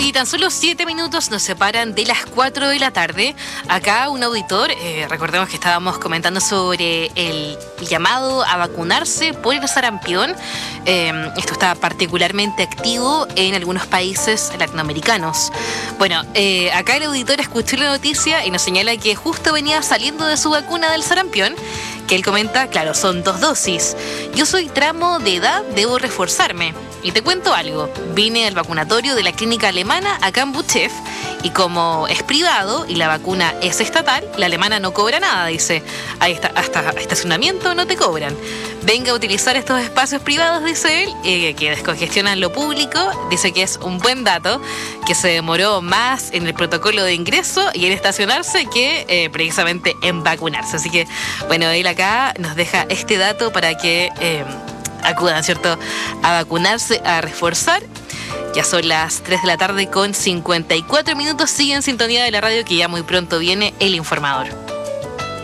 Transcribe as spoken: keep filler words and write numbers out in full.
Oye, tan solo siete minutos nos separan de las cuatro de la tarde. Acá un auditor, eh, recordemos que estábamos comentando sobre el llamado a vacunarse por el sarampión. Eh, esto está particularmente activo en algunos países latinoamericanos. Bueno, eh, acá el auditor escuchó la noticia y nos señala que justo venía saliendo de su vacuna del sarampión, que él comenta, claro, son dos dosis. Yo soy tramo de edad, debo reforzarme. Y te cuento algo, vine al vacunatorio de la clínica alemana acá en Buchef y como es privado y la vacuna es estatal, la alemana no cobra nada, dice. Ahí está, hasta estacionamiento no te cobran. Venga a utilizar estos espacios privados, dice él, eh, que descongestionan lo público. Dice que es un buen dato, que se demoró más en el protocolo de ingreso y en estacionarse que eh, precisamente en vacunarse. Así que, bueno, él acá nos deja este dato para que eh, acudan, ¿cierto?, a vacunarse, a reforzar. Ya son las tres de la tarde con cincuenta y cuatro minutos. Sigue en sintonía de la radio, que ya muy pronto viene el informador.